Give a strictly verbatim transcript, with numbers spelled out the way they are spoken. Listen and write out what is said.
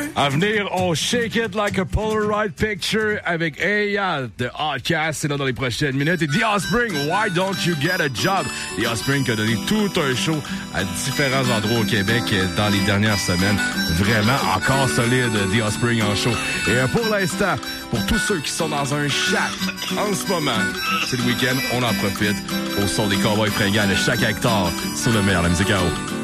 À venir, on shake it like a Polaroid picture avec Eya de Outcast. C'est là dans les prochaines minutes. Et The Offspring, Why Don't You Get a Job? The Offspring qui a donné tout un show à différents endroits au Québec dans les dernières semaines. Vraiment encore solide, The Offspring en show. Et pour l'instant, pour tous ceux qui sont dans un shack en ce moment, c'est le week-end, on en profite au son des Cowboys fringants de chaque hectare sur le meilleur de la musique à eau.